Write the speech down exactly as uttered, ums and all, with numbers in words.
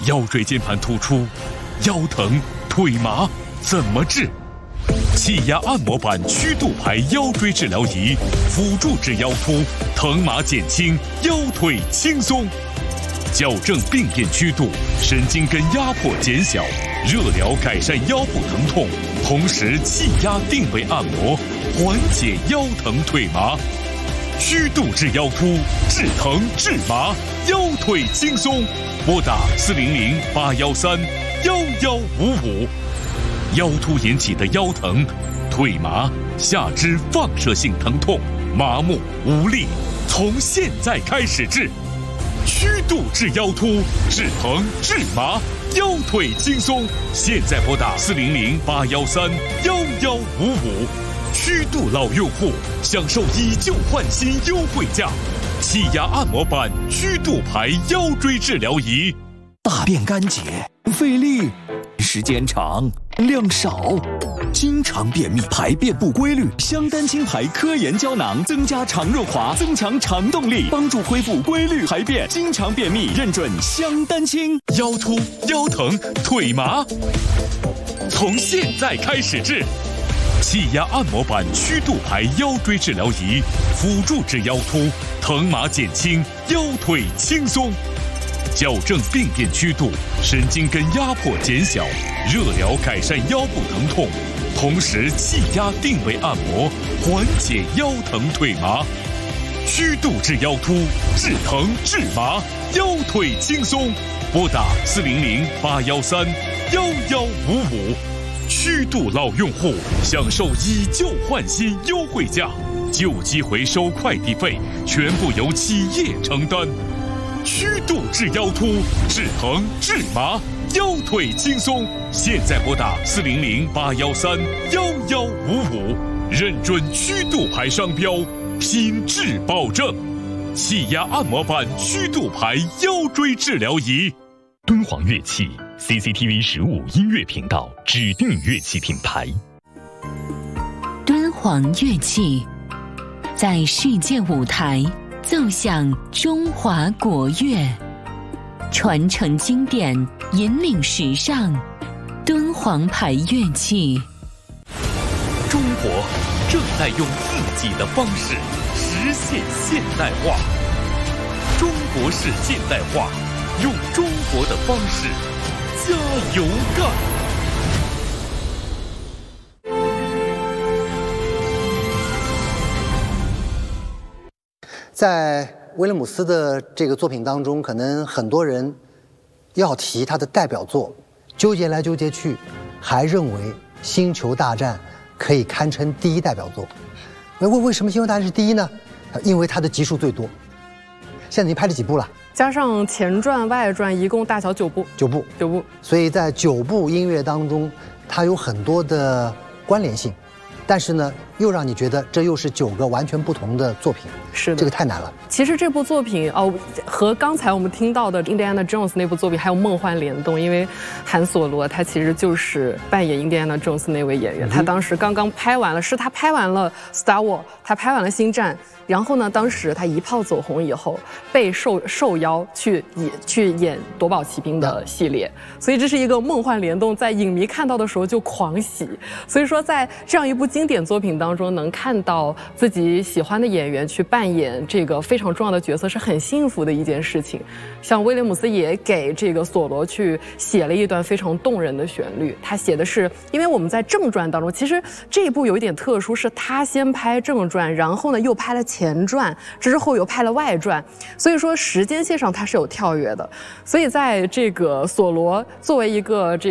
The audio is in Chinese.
腰椎间盘突出、腰疼、腿麻怎么治？气压按摩板曲度排腰椎治疗仪，辅助治腰突，疼麻减轻，腰腿轻松。矫正病变曲度，神经根压迫减小，热疗改善腰部疼痛，同时气压定位按摩，缓解腰疼腿麻。曲度治腰突，治疼治麻，腰腿轻松。拨打四零零八幺三幺幺五五。腰突引起的腰疼、腿麻、下肢放射性疼痛、麻木无力，从现在开始治。曲度治腰突，治疼治麻，腰腿轻松。现在拨打四零零八幺三幺幺五五。曲度老用户享受以旧换新优惠价，气压按摩板曲度排腰椎治疗仪。 大便干结，费力，时间长，量少，经常便秘，排便不规律。香丹清排科研胶囊增加肠润滑，增强肠动力，帮助恢复规律排便。经常便秘，认准香丹清。 腰突、腰疼、腿麻，从现在开始治。气压按摩板曲度排腰椎治疗仪，辅助治腰突，疼麻减轻，腰腿轻松。矫正病变曲度，神经根压迫减小，热疗改善腰部疼痛，同时气压定位按摩，缓解腰疼腿麻。曲度治腰突，治疼治麻，腰腿轻松。拨打四零零八幺三幺幺五五。曲度老用户享受以旧换新优惠价，旧机回收快递费全部由企业承担。曲度治腰突，治疼治麻，腰腿轻松。现在拨打四零零八幺三幺幺五五，认准曲度牌商标，品质保证。气压按摩板曲度牌腰椎治疗仪。敦煌乐器 C C T V 十五音乐频道指定乐器品牌。 敦煌乐器在世界舞台奏响中华国乐，传承经典，引领时尚。敦煌牌乐器。 中国正在用自己的方式实现现代化。中国式现代化，用中国的方式加油干！ 在威廉姆斯的这个作品当中，可能很多人要提他的代表作，纠结来纠结去，还认为《星球大战》可以堪称第一代表作。为为什么《星球大战》是第一呢？因为它的集数最多。现在你拍了几部了？ 加上前传、外传，一共大小九部。 九部， 九部。 所以在九部音乐当中，它有很多的关联性，但是呢，又让你觉得这又是九个完全不同的作品。 是的， 这个太难了。 其实这部作品哦，和刚才我们听到的印第安纳 Jones 那部作品还有梦幻联动，因为韩索罗他其实就是扮演印第安纳 Jones 那位演员，嗯、他当时刚刚拍完了，是他拍完了 Star Wars， 他拍完了星战。然后呢，当时他一炮走红以后，被受受邀去演去演夺宝奇兵的系列，所以这是一个梦幻联动，在影迷看到的时候就狂喜。所以说，在这样一部经典作品当中，能看到自己喜欢的演员去扮演这个非常重要的角色，是很幸福的一件事情。像威廉姆斯也给这个索罗去写了一段非常动人的旋律，他写的是，因为我们在正传当中，其实这一部有一点特殊，是他先拍正传，然后呢又拍了前传，之后又拍了外传，所以说时间线上它是有跳跃的。所以在这个索罗作为一个这